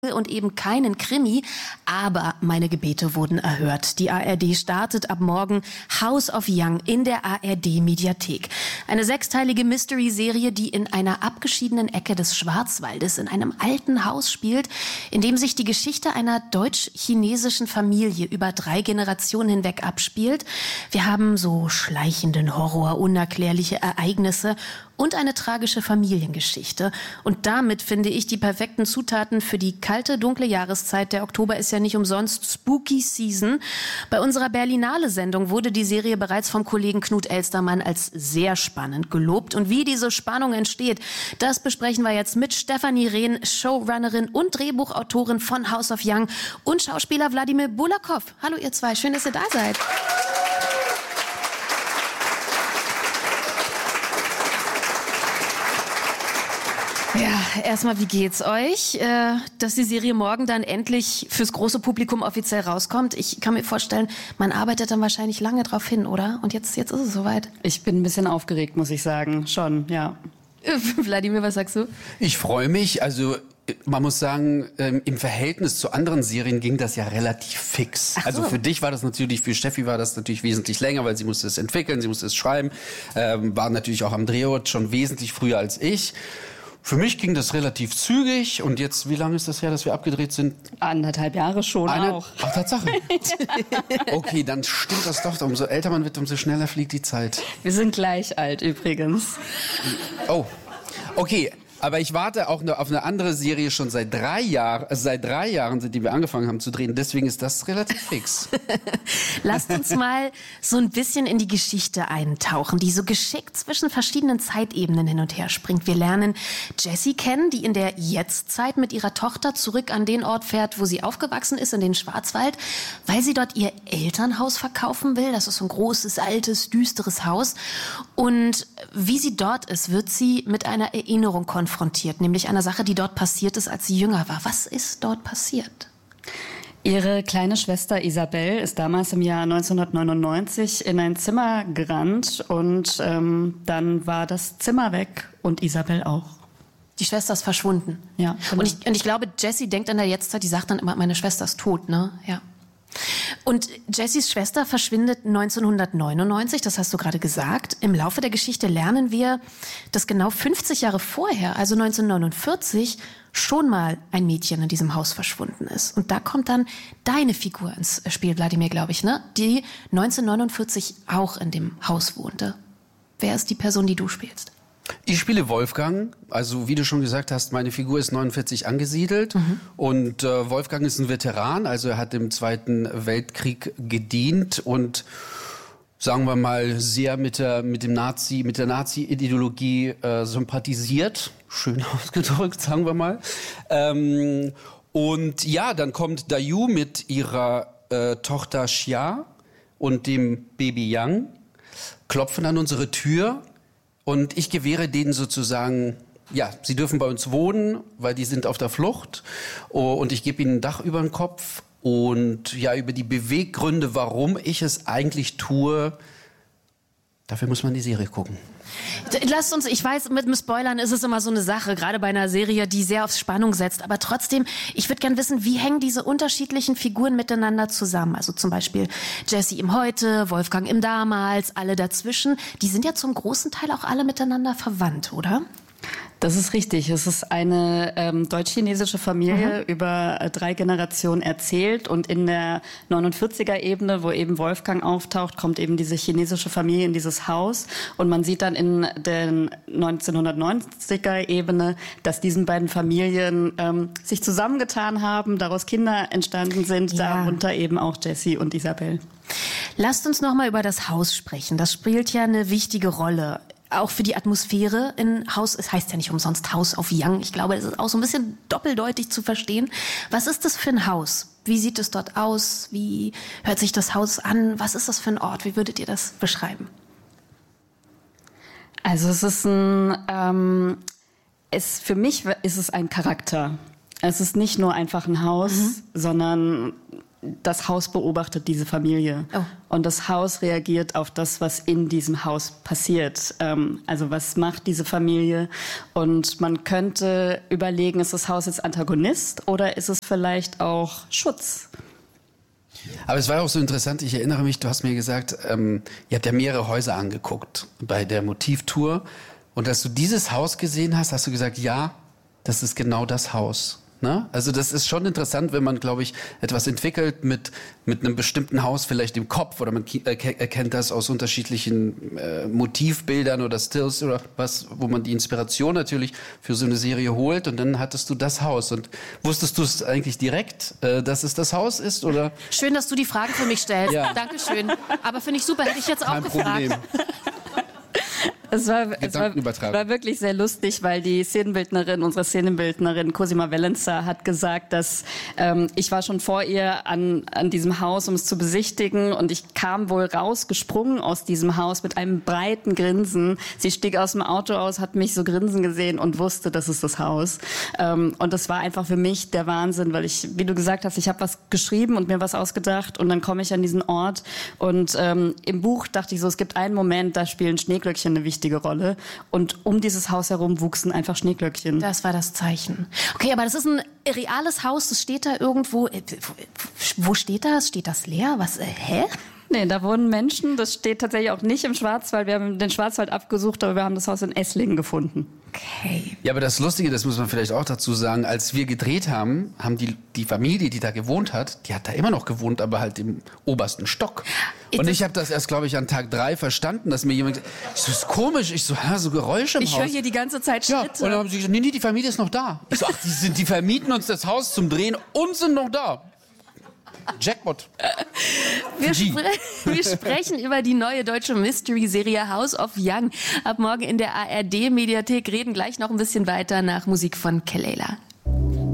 und eben keinen Krimi, aber meine Gebete wurden erhört. Die ARD startet ab morgen House of Young in der ARD-Mediathek. Eine 6-teilige Mystery-Serie, die in einer abgeschiedenen Ecke des Schwarzwaldes in einem alten Haus spielt, in dem sich die Geschichte einer deutsch-chinesischen Familie über 3 Generationen hinweg abspielt. Wir haben so schleichenden Horror, unerklärliche Ereignisse und eine tragische Familiengeschichte. Und damit finde ich die perfekten Zutaten für die kalte, dunkle Jahreszeit. Der Oktober ist ja nicht umsonst Spooky Season. Bei unserer Berlinale-Sendung wurde die Serie bereits vom Kollegen Knut Elstermann als sehr spannend gelobt. Und wie diese Spannung entsteht, das besprechen wir jetzt mit Stefanie Rehn, Showrunnerin und Drehbuchautorin von House of Young und Schauspieler Wladimir Bulakow. Hallo ihr zwei, schön, dass ihr da seid. Ja, erstmal, wie geht's euch, dass die Serie morgen dann endlich fürs große Publikum offiziell rauskommt? Ich kann mir vorstellen, man arbeitet dann wahrscheinlich lange drauf hin, oder? Und jetzt ist es soweit. Ich bin ein bisschen aufgeregt, muss ich sagen. Schon, ja. Wladimir, was sagst du? Ich freue mich. Also man muss sagen, im Verhältnis zu anderen Serien ging das ja relativ fix. Ach so. Also für dich war das natürlich, für Steffi war das natürlich wesentlich länger, weil sie musste es entwickeln, sie musste es schreiben. War natürlich auch am Drehort schon wesentlich früher als ich. Für mich ging das relativ zügig. Und jetzt, wie lange ist das her, dass wir abgedreht sind? 1,5 Jahre schon auch. Ach, Tatsache. Okay, dann stimmt das doch. Umso älter man wird, umso schneller fliegt die Zeit. Wir sind gleich alt übrigens. Oh, okay. Aber ich warte auch auf eine andere Serie schon seit 3 Jahren. Also seit 3 Jahren, seitdem wir angefangen haben zu drehen. Deswegen ist das relativ fix. Lasst uns mal so ein bisschen in die Geschichte eintauchen, die so geschickt zwischen verschiedenen Zeitebenen hin und her springt. Wir lernen Jessie kennen, die in der Jetztzeit mit ihrer Tochter zurück an den Ort fährt, wo sie aufgewachsen ist, in den Schwarzwald, weil sie dort ihr Elternhaus verkaufen will. Das ist so ein großes, altes, düsteres Haus. Und wie sie dort ist, wird sie mit einer Erinnerung konfrontiert, nämlich einer Sache, die dort passiert ist, als sie jünger war. Was ist dort passiert? Ihre kleine Schwester Isabel ist damals im Jahr 1999 in ein Zimmer gerannt und dann war das Zimmer weg und Isabel auch. Die Schwester ist verschwunden. Ja, genau. Und ich glaube, Jessie denkt in der Jetztzeit, die sagt dann immer, meine Schwester ist tot, ne? Ja. Und Jessies Schwester verschwindet 1999, das hast du gerade gesagt. Im Laufe der Geschichte lernen wir, dass genau 50 Jahre vorher, also 1949, schon mal ein Mädchen in diesem Haus verschwunden ist. Und da kommt dann deine Figur ins Spiel, Wladimir, glaube ich, ne? Die 1949 auch in dem Haus wohnte. Wer ist die Person, die du spielst? Ich spiele Wolfgang. Also wie du schon gesagt hast, meine Figur ist 49 angesiedelt. Und Wolfgang ist ein Veteran. Also er hat im Zweiten Weltkrieg gedient und sagen wir mal sehr mit der Nazi-Ideologie sympathisiert. Schön ausgedrückt, sagen wir mal. Und ja, dann kommt Dayu mit ihrer Tochter Xia und dem Baby Yang, klopfen an unsere Tür. Und ich gewähre denen sozusagen, ja, sie dürfen bei uns wohnen, weil die sind auf der Flucht. Und ich gebe ihnen ein Dach über den Kopf. Und ja, über die Beweggründe, warum ich es eigentlich tue, dafür muss man die Serie gucken. Lasst uns, ich weiß, mit dem Spoilern ist es immer so eine Sache, gerade bei einer Serie, die sehr auf Spannung setzt. Aber trotzdem, ich würde gern wissen, wie hängen diese unterschiedlichen Figuren miteinander zusammen? Also zum Beispiel Jessie im Heute, Wolfgang im Damals, alle dazwischen. Die sind ja zum großen Teil auch alle miteinander verwandt, oder? Das ist richtig. Es ist eine deutsch-chinesische Familie über 3 Generationen erzählt. Und in der 49er-Ebene, wo eben Wolfgang auftaucht, kommt eben diese chinesische Familie in dieses Haus. Und man sieht dann in der 1990er-Ebene, dass diesen beiden Familien sich zusammengetan haben, daraus Kinder entstanden sind, darunter eben auch Jessie und Isabel. Lasst uns noch mal über das Haus sprechen. Das spielt ja eine wichtige Rolle. Auch für die Atmosphäre in Haus, es heißt ja nicht umsonst House of Young. Ich glaube, es ist auch so ein bisschen doppeldeutig zu verstehen. Was ist das für ein Haus? Wie sieht es dort aus? Wie hört sich das Haus an? Was ist das für ein Ort? Wie würdet ihr das beschreiben? Also es ist für mich ist es ein Charakter. Es ist nicht nur einfach ein Haus, sondern das Haus beobachtet diese Familie. Oh. Und das Haus reagiert auf das, was in diesem Haus passiert. Also was macht diese Familie? Und man könnte überlegen, ist das Haus jetzt Antagonist oder ist es vielleicht auch Schutz? Aber es war auch so interessant, ich erinnere mich, du hast mir gesagt, ihr habt ja mehrere Häuser angeguckt bei der Motivtour. Und als du dieses Haus gesehen hast, hast du gesagt, ja, das ist genau das Haus. Ne? Also das ist schon interessant, wenn man, glaube ich, etwas entwickelt mit einem bestimmten Haus vielleicht im Kopf oder man erkennt das aus unterschiedlichen Motivbildern oder Stills oder was, wo man die Inspiration natürlich für so eine Serie holt und dann hattest du das Haus. Und wusstest du es eigentlich direkt, dass es das Haus ist? Oder? Schön, dass du die Fragen für mich stellst. Ja. Dankeschön. Aber finde ich super, hätte ich jetzt auch gefragt. Problem. Es war wirklich sehr lustig, weil die unsere Szenenbildnerin Cosima Valenza hat gesagt, dass ich war schon vor ihr an diesem Haus, um es zu besichtigen und ich kam wohl rausgesprungen aus diesem Haus mit einem breiten Grinsen. Sie stieg aus dem Auto aus, hat mich so grinsen gesehen und wusste, das ist das Haus. Und das war einfach für mich der Wahnsinn, weil ich, wie du gesagt hast, ich habe was geschrieben und mir was ausgedacht und dann komme ich an diesen Ort und im Buch dachte ich so, es gibt einen Moment, da spielen Schneeglöckchen eine wichtige Rolle. Und um dieses Haus herum wuchsen einfach Schneeglöckchen. Das war das Zeichen. Okay, aber das ist ein reales Haus, das steht da irgendwo. Wo steht das? Steht das leer? Was? Hä? Nee, da wohnen Menschen. Das steht tatsächlich auch nicht im Schwarzwald. Wir haben den Schwarzwald abgesucht, aber wir haben das Haus in Esslingen gefunden. Okay. Ja, aber das Lustige, das muss man vielleicht auch dazu sagen, als wir gedreht haben, haben die Familie, die da gewohnt hat, die hat da immer noch gewohnt, aber halt im obersten Stock. Und ich habe das erst, glaube ich, an Tag 3 verstanden, dass mir jemand gesagt hat, das ist komisch. Ich so, so Geräusche im Haus. Ich höre hier die ganze Zeit Schritte. Ja, und dann haben sie gesagt, nee, die Familie ist noch da. Ich so, ach, die vermieten uns das Haus zum Drehen und sind noch da. Jackpot. Wir sprechen über die neue deutsche Mystery-Serie House of Young. Ab morgen in der ARD-Mediathek, reden gleich noch ein bisschen weiter nach Musik von Kelela.